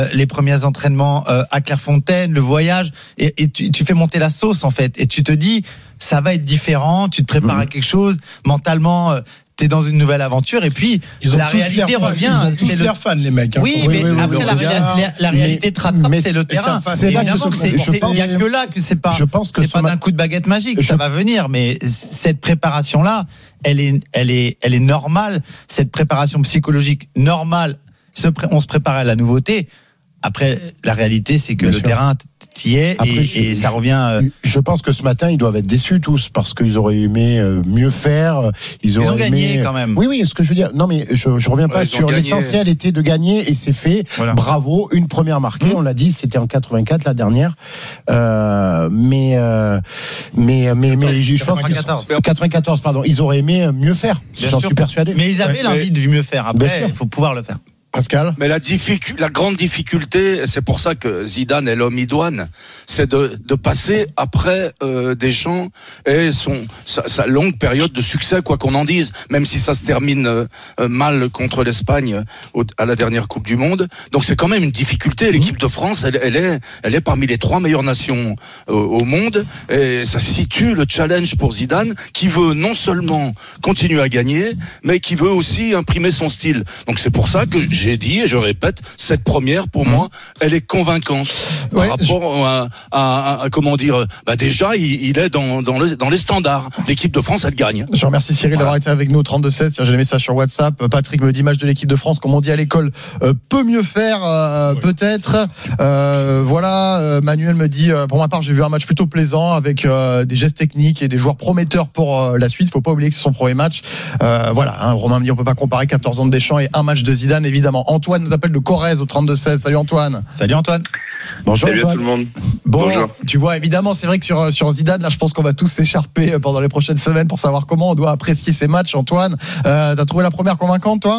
les premiers entraînements à Clairefontaine, le voyage, et tu fais monter la sauce en fait, et tu te dis ça va être différent, tu te prépares à quelque chose mentalement. T'es dans une nouvelle aventure et puis la réalité revient. Ils ont tous l'air fans, les mecs. Oui, mais après la réalité te rattrape, c'est le terrain. C'est là que il y a que là que c'est pas d'un coup de baguette magique, ça va venir. Mais cette préparation là, elle est normale. Cette préparation psychologique normale. On se prépare à la nouveauté. Après, la réalité, c'est que le terrain t'y est. Après, et ça revient. Je pense que ce matin, ils doivent être déçus tous parce qu'ils auraient aimé mieux faire. Ils ont gagné quand même. Oui, ce que je veux dire. Non, mais je reviens pas sur l'essentiel était de gagner et c'est fait. Voilà. Bravo, une première marquée. On l'a dit, c'était en 84 la dernière. Mais je pense que 94, pardon. Ils auraient aimé mieux faire. J'en suis persuadé. Mais ils avaient l'envie de mieux faire. Après, il faut pouvoir le faire. Pascal. Mais la grande difficulté, c'est pour ça que Zidane est l'homme idoine, c'est de passer après Deschamps et sa longue période de succès, quoi qu'on en dise, même si ça se termine mal contre l'Espagne à la dernière Coupe du Monde. Donc c'est quand même une difficulté. L'équipe de France, elle est parmi les 3 meilleures nations au monde, et ça situe le challenge pour Zidane, qui veut non seulement continuer à gagner, mais qui veut aussi imprimer son style. Donc c'est pour ça que j'ai dit, et je répète, cette première, pour moi, elle est convaincante par rapport à comment dire, déjà, il est dans les standards. L'équipe de France, elle gagne. Je remercie Cyril d'avoir été avec nous, 32-16. Tiens, j'ai les messages sur WhatsApp. Patrick me dit, match de l'équipe de France, comme on dit à l'école, peut mieux faire, peut-être. Manuel me dit, pour ma part, j'ai vu un match plutôt plaisant, avec des gestes techniques et des joueurs prometteurs pour la suite. Faut pas oublier que c'est son premier match. Romain me dit, on peut pas comparer 14 ans de Deschamps et un match de Zidane, évidemment. Antoine nous appelle de Corrèze au 32-16. Salut Antoine. Salut Antoine. Bonjour. Salut Antoine. À tout le monde. Bonjour. Tu vois, évidemment, c'est vrai que sur Zidane, là, je pense qu'on va tous s'écharper pendant les prochaines semaines pour savoir comment on doit apprécier ces matchs. Antoine, t'as trouvé la première convaincante, toi ?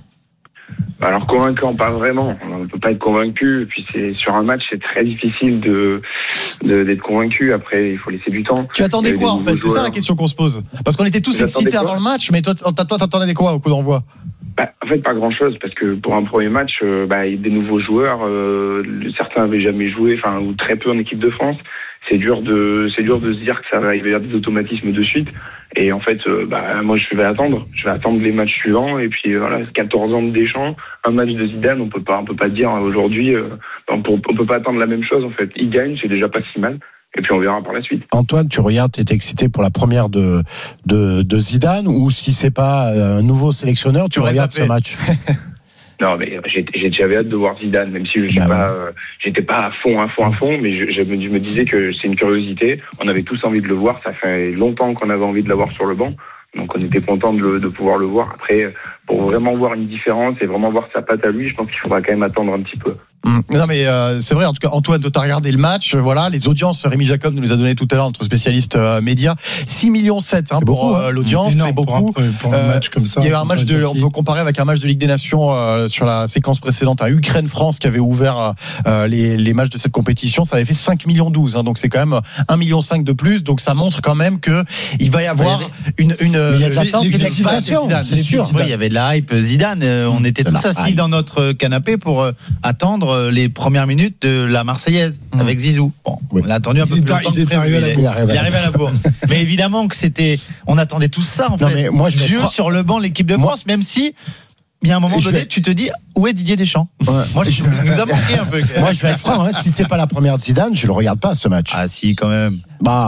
Alors convaincant, pas vraiment. On ne peut pas être convaincu. Et puis sur un match, c'est très difficile d'être convaincu. Après, il faut laisser du temps. Tu attendais quoi en fait ? C'est ça la question qu'on se pose. Parce qu'on était tous excités avant le match, mais toi, t'attendais quoi au coup d'envoi ? En fait, pas grand-chose, parce que pour un premier match, il y a des nouveaux joueurs. Certains n'avaient jamais joué, ou très peu en équipe de France. C'est dur de se dire que il va y avoir des automatismes de suite. Et en fait, moi, je vais attendre les matchs suivants. Et puis, 14 ans de Deschamps, un match de Zidane, on peut pas dire aujourd'hui, on peut pas attendre la même chose, en fait. Il gagne, c'est déjà pas si mal. Et puis on verra par la suite. Antoine, tu regardes, t'es excité pour la première de Zidane, ou si c'est pas un nouveau sélectionneur, tu regardes ce match? Non, mais j'avais hâte de voir Zidane, même si j'étais pas à fond, mais je me disais que c'est une curiosité. On avait tous envie de le voir. Ça fait longtemps qu'on avait envie de l'avoir sur le banc. Donc on était content de pouvoir le voir. Après, pour vraiment voir une différence et vraiment voir sa patte à lui, je pense qu'il faudra quand même attendre un petit peu. Non mais c'est vrai, en tout cas Antoine, tu as regardé le match, voilà, les audiences, Rémi Jacob nous les a donné tout à l'heure, notre spécialiste média, 6,7 millions pour l'audience, c'est beaucoup. Pour un match comme ça. Il y a eu un match on peut comparer avec un match de Ligue des Nations sur la séquence précédente à Ukraine-France qui avait ouvert les matchs de cette compétition, ça avait fait 5,12 millions, donc c'est quand même 1,5 million de plus, donc ça montre quand même que il va y avoir une il y a de l'attente, une excitation, c'est sûr. Il y avait de la hype Zidane, on était tous assis dans notre canapé pour attendre les premières minutes de la Marseillaise avec Zizou. Bon, on l'a attendu un peu plus longtemps. Il est arrivé à la bourre. Mais évidemment que on attendait tout ça en fait. Mais moi, Dieu sur le banc, l'équipe de France, même si il y a un moment donné, tu te dis où est Didier Deschamps ? Moi, il nous a manqué un peu. Moi, je vais être franc, si c'est pas la première de Zidane, je le regarde pas ce match. Ah si, quand même.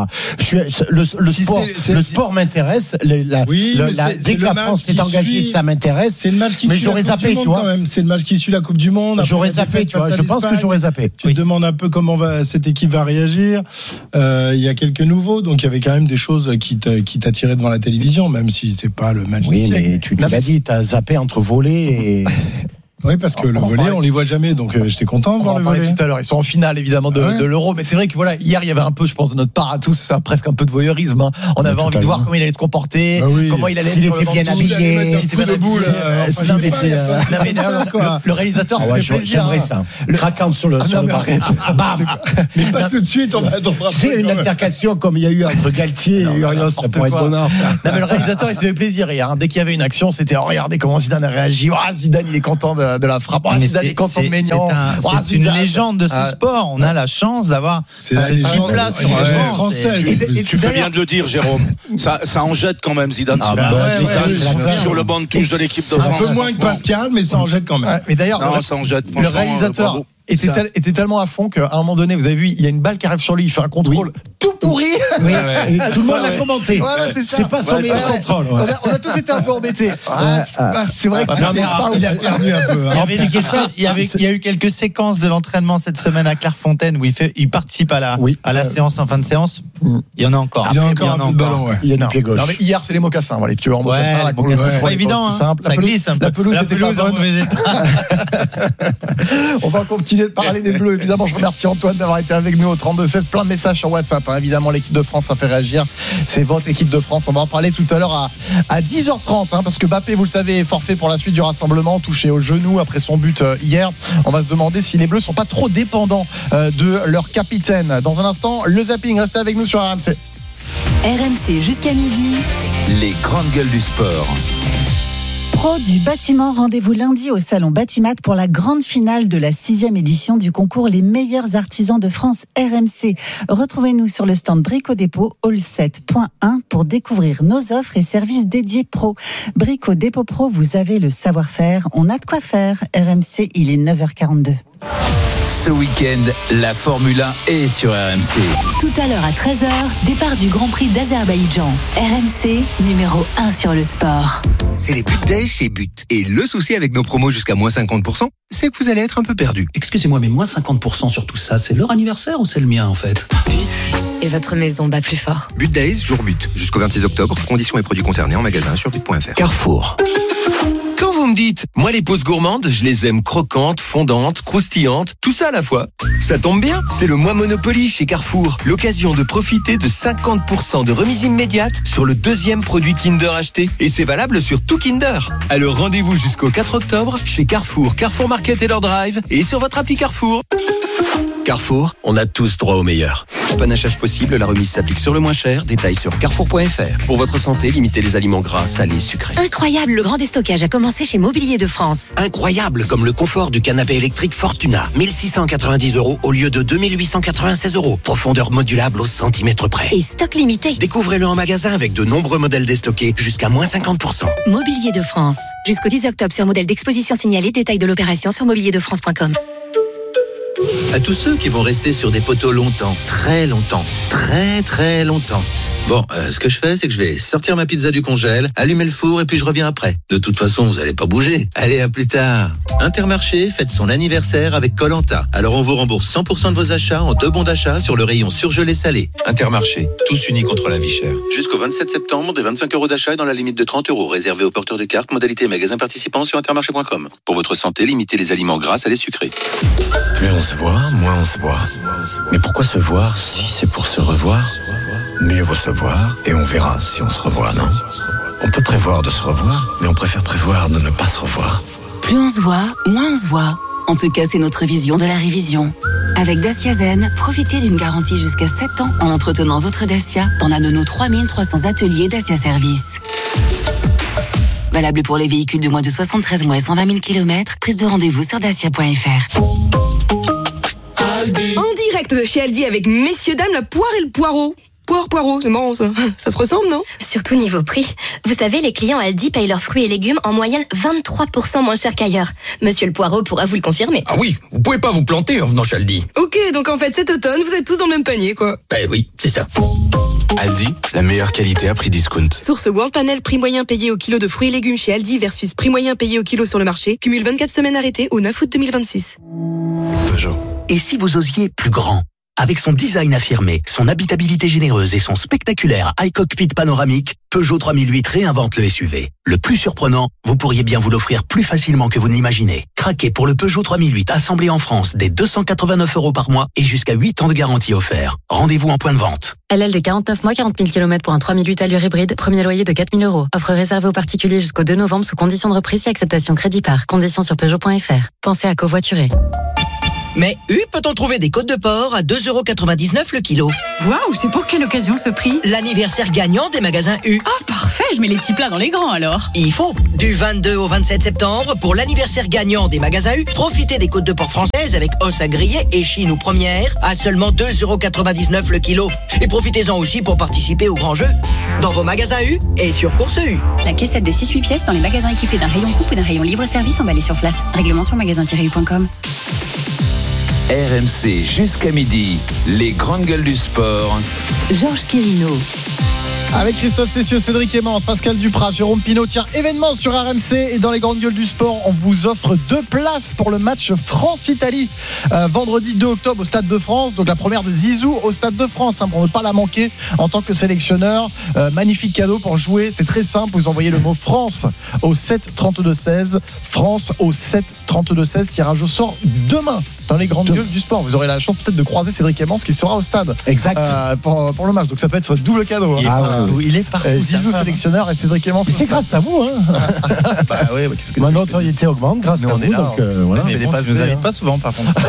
Le sport m'intéresse. Dès que la France s'est engagée, ça m'intéresse. C'est le match qui suit j'aurais zappé, tu vois. C'est le match qui suit la Coupe du Monde. J'aurais zappé, tu vois. Je pense que j'aurais zappé. Tu te demandes un peu comment cette équipe va réagir. Il y a quelques nouveaux, donc il y avait quand même des choses qui t'attiraient devant la télévision, même si c'était pas le match. Oui, mais tu l'as dit, t'as zappé entre volets et. Oui, parce que le volley, on les voit jamais, donc j'étais content de voir le volley. Tout à l'heure, ils sont en finale évidemment de l'Euro, mais c'est vrai que voilà, hier il y avait un peu, je pense, de notre part à tous, presque un peu de voyeurisme. On avait envie de voir comment il allait se comporter, comment il allait. S'il était bien habillé, le réalisateur se fait plaisir. J'aimerais ça. Craquant sur le bam. Mais pas tout de suite, on va attendre. C'est une altercation comme il y a eu entre Galtier et Urios, ça pourrait être bonheur. Non mais le réalisateur il se fait plaisir hier. Dès qu'il y avait une action, c'était regardez comment Zidane a réagi. Zidane il est content de de la frappe. Zidane est content de Maignan. C'est une légende de ce sport. On a la chance d'avoir cette place française. Tu fais bien de le dire, Jérôme. Ça en jette quand même, Zidane. Sur le banc de touche de l'équipe de France. Un peu moins que Pascal, mais ça en jette quand même. Mais d'ailleurs, ça en jette. Le réalisateur était tellement à fond qu'à un moment donné, vous avez vu, il y a une balle qui arrive sur lui, il fait un contrôle tout pourri. Oui. Tout le monde l'a commenté. Voilà, c'est pas son meilleur contrôle. On a tous été un peu embêtés. C'est vrai que il a perdu un peu. Il y a eu quelques séquences de l'entraînement cette semaine à Clairefontaine où il participe à la séance en fin de séance. Il y en a encore. Il y a encore un peu de ballon. Il y a du pied gauche. Non, mais hier, c'est les mocassins. Les pieds en mocassins. C'est pas évident. Ça glisse un peu. La pelouse était pas bonne. On va continuer de parler des Bleus. Évidemment, je remercie Antoine d'avoir été avec nous au 32-16. Plein de messages sur WhatsApp. Évidemment, l'équipe de France, ça fait réagir. C'est votre équipe de France. On va en parler tout à l'heure à 10h30, parce que Mbappé, vous le savez, est forfait pour la suite du rassemblement, touché au genou après son but hier. On va se demander si les Bleus sont pas trop dépendants de leur capitaine. Dans un instant, le zapping. Restez avec nous sur RMC. RMC jusqu'à midi. Les grandes gueules du sport. Pro du bâtiment, rendez-vous lundi au salon Batimat pour la grande finale de la 6e édition du concours Les meilleurs artisans de France RMC. Retrouvez-nous sur le stand Brico Dépôt Hall 7.1 pour découvrir nos offres et services dédiés pro. Brico Dépôt Pro, vous avez le savoir-faire, on a de quoi faire. RMC, il est 9h42. Ce week-end, la Formule 1 est sur RMC. Tout à l'heure à 13h, départ du Grand Prix d'Azerbaïdjan. RMC, numéro 1 sur le sport. C'est les But Days chez But. Et le souci avec nos promos jusqu'à moins 50%, c'est que vous allez être un peu perdu. Excusez-moi, mais moins 50% sur tout ça, c'est leur anniversaire ou c'est le mien en fait ? But. Et votre maison bat plus fort. But Days, jour But. Jusqu'au 26 octobre. Conditions et produits concernés en magasin sur but.fr. Carrefour. Quand vous me dites, moi les pauses gourmandes, je les aime croquantes, fondantes, croustillantes, tout ça à la fois. Ça tombe bien, c'est le mois Monopoly chez Carrefour. L'occasion de profiter de 50% de remise immédiate sur le deuxième produit Kinder acheté. Et c'est valable sur tout Kinder. Alors rendez-vous jusqu'au 4 octobre chez Carrefour, Carrefour Market et leur drive et sur votre appli Carrefour. Carrefour, on a tous droit au meilleur. Panachage possible, la remise s'applique sur le moins cher. Détails sur carrefour.fr. Pour votre santé, limitez les aliments gras, salés, sucrés. Incroyable, le grand déstockage a commencé chez Mobilier de France. Incroyable, comme le confort du canapé électrique Fortuna. 1690 € au lieu de 2896 €. Profondeur modulable au centimètre près. Et stock limité. Découvrez-le en magasin avec de nombreux modèles déstockés jusqu'à moins 50%. Mobilier de France. Jusqu'au 10 octobre sur modèle d'exposition signalé. Détails de l'opération sur mobilierdefrance.com. À tous ceux qui vont rester sur des poteaux longtemps, très longtemps, très très longtemps. Bon, ce que je fais, c'est que je vais sortir ma pizza du congèle, allumer le four et puis je reviens après. De toute façon, vous allez pas bouger. Allez, à plus tard. Intermarché fête son anniversaire avec Koh-Lanta. Alors on vous rembourse 100% de vos achats en 2 bons d'achat sur le rayon surgelé salé. Intermarché, tous unis contre la vie chère. Jusqu'au 27 septembre, des 25 € d'achat et dans la limite de 30 € réservés aux porteurs de cartes, modalité magasin participant sur intermarché.com. Pour votre santé, limitez les aliments gras, salés, sucrés. Plus on se voit, moins on se voit. Mais pourquoi se voir si c'est pour se revoir ? Mieux vaut se voir et on verra si on se revoit, non ? On peut prévoir de se revoir, mais on préfère prévoir de ne pas se revoir. Plus on se voit, moins on se voit. En tout cas, c'est notre vision de la révision. Avec Dacia Zen, profitez d'une garantie jusqu'à 7 ans en entretenant votre Dacia dans l'un de nos 3300 ateliers Dacia Service. Valable pour les véhicules de moins de 73 mois et 120 000 km. Prise de rendez-vous sur dacia.fr. En direct de chez Aldi avec messieurs dames la poire et le poireau. Poireau, c'est marrant ça. Ça se ressemble, non ? Surtout niveau prix. Vous savez, les clients Aldi payent leurs fruits et légumes en moyenne 23% moins cher qu'ailleurs. Monsieur le Poireau pourra vous le confirmer. Ah oui, vous pouvez pas vous planter en venant chez Aldi. Ok, donc en fait cet automne, vous êtes tous dans le même panier, quoi. Ben oui, c'est ça. Aldi, la meilleure qualité à prix discount. Source World Panel, prix moyen payé au kilo de fruits et légumes chez Aldi versus prix moyen payé au kilo sur le marché. Cumule 24 semaines arrêtées au 9 août 2026. Peugeot. Et si vous osiez plus grand ? Avec son design affirmé, son habitabilité généreuse et son spectaculaire iCockpit panoramique, Peugeot 3008 réinvente le SUV. Le plus surprenant, vous pourriez bien vous l'offrir plus facilement que vous ne l'imaginez. Craquez pour le Peugeot 3008 assemblé en France dès 289 € par mois et jusqu'à 8 ans de garantie offert. Rendez-vous en point de vente. LLD 49 mois, 40 000 km pour un 3008 allure hybride, premier loyer de 4 000 €. Offre réservée aux particuliers jusqu'au 2 novembre sous condition de reprise et acceptation crédit par. Conditions sur Peugeot.fr. Pensez à covoiturer. Mais peut-on trouver des côtes de porc à 2,99€ le kilo? Waouh, c'est pour quelle occasion ce prix? L'anniversaire gagnant des magasins U. Oh, parfait, je mets les petits plats dans les grands alors. Il faut. Du 22 au 27 septembre, pour l'anniversaire gagnant des magasins U, profitez des côtes de porc françaises avec os à griller, échine ou première à seulement 2,99€ le kilo. Et profitez-en aussi pour participer au grand jeu dans vos magasins U et sur Course U. La caissette de 6-8 pièces dans les magasins équipés d'un rayon coupe ou d'un rayon libre-service emballé sur place. Règlement sur magasin-u.com. RMC jusqu'à midi, les grandes gueules du sport. Georges Quirino. Avec Christophe Cessieux, Cédric Emmens, Pascal Duprat, Jérôme Pinault. Tiens, événement sur RMC et dans les grandes gueules du sport, on vous offre 2 places pour le match France-Italie. Vendredi 2 octobre au Stade de France. Donc la première de Zizou au Stade de France, pour ne pas la manquer en tant que sélectionneur. Magnifique cadeau pour jouer. C'est très simple. Vous envoyez le mot France au 7 32 16. France au 7 32 16. Tirage au sort demain dans les grandes gueules du sport. Vous aurez la chance peut-être de croiser Cédric Emmens qui sera au stade. Exact. Pour le match. Donc ça peut être double cadeau. Il est partout. Zizou sélectionneur et Cédric Emmens. C'est grâce à vous, Bah oui, qu'est-ce que ma notoriété augmente grâce à vous. Donc, voilà. Mais bon, je vous invite pas souvent, par contre.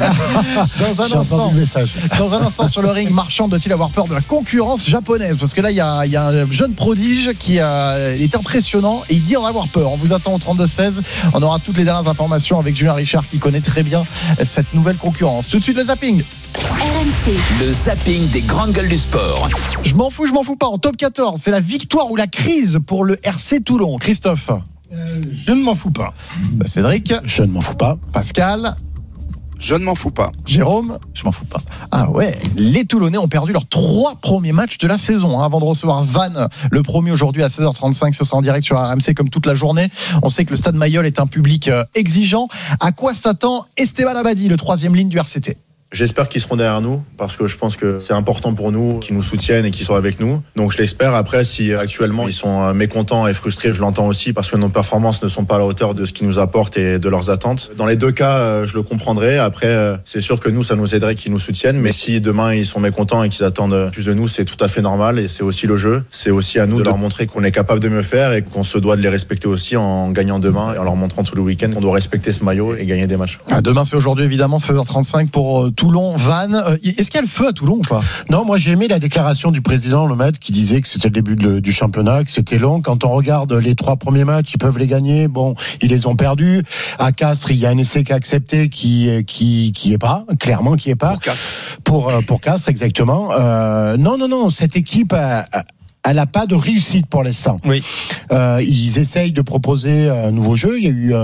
Dans un instant sur le ring, Marchand doit-il avoir peur de la concurrence japonaise? Parce que là, il y a un jeune prodige qui est impressionnant et il dit en avoir peur. On vous attend au 32-16. On aura toutes les dernières informations avec Julien Richard qui connaît très bien cette nouvelle concurrence. Tout de suite, le zapping. RMC. Le zapping des grandes gueules du sport. Je m'en fous pas. En top 14, c'est la victoire ou la crise pour le RC Toulon. Christophe? Je ne m'en fous pas. Cédric? Je ne m'en fous pas. Pascal? Je ne m'en fous pas. Jérôme? Je m'en fous pas. Ah ouais, les Toulonnais ont perdu leurs 3 premiers matchs de la saison avant de recevoir Vannes. Le premier aujourd'hui à 16h35, ce sera en direct sur RMC comme toute la journée. On sait que le Stade Mayol est un public exigeant. À quoi s'attend Esteban Abadi, le 3e ligne du RCT? J'espère qu'ils seront derrière nous parce que je pense que c'est important pour nous qu'ils nous soutiennent et qu'ils soient avec nous. Donc je l'espère. Après, si actuellement ils sont mécontents et frustrés, je l'entends aussi parce que nos performances ne sont pas à la hauteur de ce qu'ils nous apportent et de leurs attentes. Dans les 2 cas, je le comprendrai. Après, c'est sûr que nous, ça nous aiderait qu'ils nous soutiennent. Mais si demain ils sont mécontents et qu'ils attendent plus de nous, c'est tout à fait normal et c'est aussi le jeu. C'est aussi à nous de leur montrer qu'on est capable de mieux faire et qu'on se doit de les respecter aussi en gagnant demain et en leur montrant tout le week-end qu'on doit respecter ce maillot et gagner des matchs. Demain, c'est aujourd'hui évidemment 16h35 pour Toulon, Vannes. Est-ce qu'il y a le feu à Toulon ou pas? Non, moi j'ai aimé la déclaration du président Lemaitre qui disait que c'était le début du championnat, que c'était long. Quand on regarde les 3 premiers matchs, ils peuvent les gagner. Bon, ils les ont perdus. À Castres, il y a un essai qui a accepté qui est pas, clairement qui est pas. Pour Castres, exactement. Non, cette équipe elle n'a pas de réussite pour l'instant. Oui. Ils essayent de proposer un nouveau jeu. Il y a eu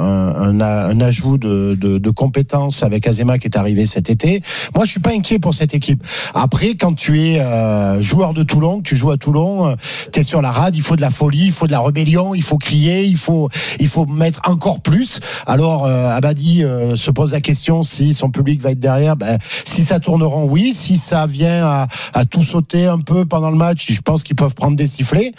un ajout de compétences avec Azema qui est arrivé cet été. Moi, je suis pas inquiet pour cette équipe. Après, quand tu es joueur de Toulon, que tu joues à Toulon, tu es sur la rade, il faut de la folie, il faut de la rébellion, il faut crier, il faut mettre encore plus. Alors, Abadi se pose la question si son public va être derrière. Si ça tourne rond, oui. Si ça vient à tout sauter un peu pendant le match, je pense qu'ils peuvent prendre des sifflets,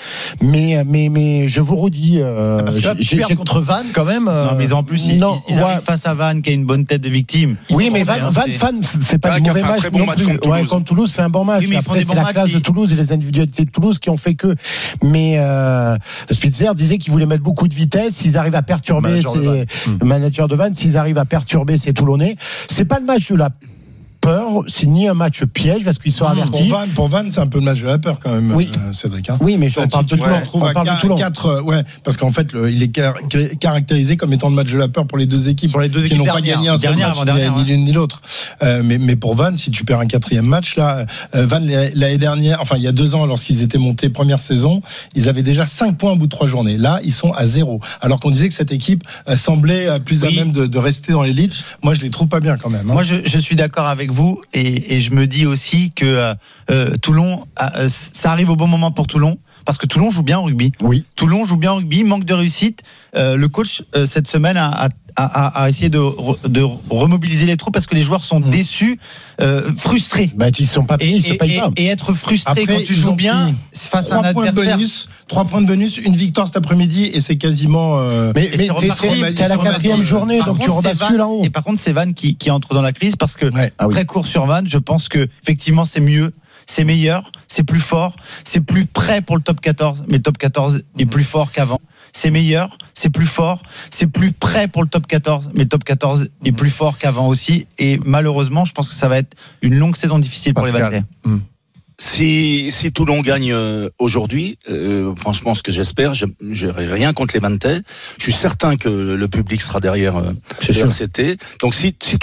mais je vous redis, parce que là, tu perds contre Vannes quand même. Non, mais en plus, ils arrivent face à Vannes qui a une bonne tête de victime. Oui, mais Vannes fait pas de mauvais match non plus. Contre Toulouse, fait un bon match. Oui, après, c'est la classe de Toulouse et les individualités de Toulouse qui ont fait que. Mais Spitzer disait qu'il voulait mettre beaucoup de vitesse. S'ils arrivent à perturber le manager de Vannes, s'ils arrivent à perturber ces Toulonnais, c'est pas le match de la peur, c'est ni un match piège parce qu'ils sont avertis. Pour Vannes, c'est un peu le match de la peur quand même, oui. Cédric. Oui, mais on parle de Toulon. On parle de Toulon. 4, parce qu'en fait, il est caractérisé comme étant le match de la peur pour les 2 équipes. Sur les 2 équipes qui n'ont pas gagné un seul match, ni l'une ni l'autre. Mais pour Vannes, si tu perds un 4e match, là, Vannes, l'année dernière, enfin, il y a 2 ans, lorsqu'ils étaient montés première saison, ils avaient déjà 5 points au bout de 3 journées. Là, ils sont à 0. Alors qu'on disait que cette équipe semblait plus à même de rester dans l'élite. Moi, je les trouve pas bien quand même. Moi, je suis d'accord avec vous et je me dis aussi que Toulon, ça arrive au bon moment pour Toulon. Parce que Toulon joue bien au rugby. Oui. Toulon joue bien au rugby, manque de réussite. Le coach, cette semaine, a essayé de remobiliser les troupes parce que les joueurs sont déçus, frustrés. Ils sont pas payés, ils se payent pas. Et être frustré après, quand tu joues bien face à un adversaire. 3 points de bonus, une victoire cet après-midi et c'est quasiment. Mais t'es à la 4e journée, donc tu rebascules en haut. Et par contre, c'est Vannes qui entre dans la crise parce que très court sur Vannes, je pense que effectivement c'est mieux. C'est meilleur, c'est plus fort, c'est plus prêt pour le top 14, mais le top 14 est plus fort qu'avant. c'est meilleur, c'est plus fort, c'est plus prêt pour le top 14. Mais le top 14 est plus fort qu'avant aussi. Et malheureusement, je pense que ça va être une longue saison difficile pour les Valtais. Si Toulon gagne aujourd'hui, franchement, ce que j'espère, j'ai rien contre les Vantais. Je suis certain que le public sera derrière RCT. Donc si